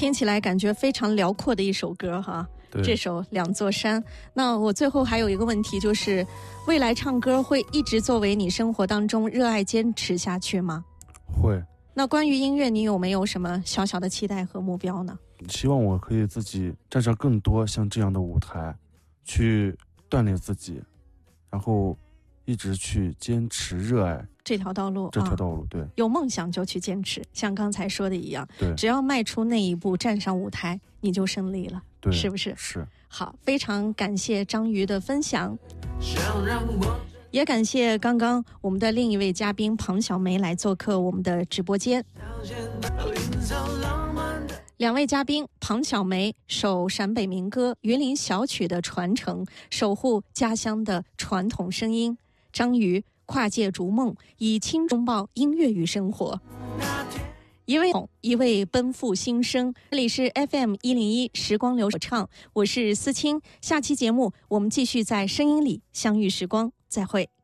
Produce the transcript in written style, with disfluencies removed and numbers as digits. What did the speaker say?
听起来感觉非常辽阔的一首歌哈。这首《两座山》。那我最后还有一个问题，就是未来唱歌会一直作为你生活当中热爱坚持下去吗？ 会。 那关于音乐，你有没有什么小小的期待和目标呢？ 希望我可以自己站上更多像这样的舞台，去锻炼自己，然后一直去坚持热爱这条道路。 对， 有梦想就去坚持，像刚才说的一样， 对， 只要迈出那一步，站上舞台，你就胜利了， 对， 是不是？ 是。 好，非常感谢章鱼的分享，也感谢刚刚我们的另一位嘉宾庞小梅来做客我们的直播间。两位嘉宾，庞小梅守陕北民歌云林小曲的传承，守护家乡的传统声音；章鱼跨界逐梦，以青拥抱音乐与生活。一位奔赴新生。这里是 FM101 时光流唱，我是思清。下期节目我们继续在声音里相遇时光，再会。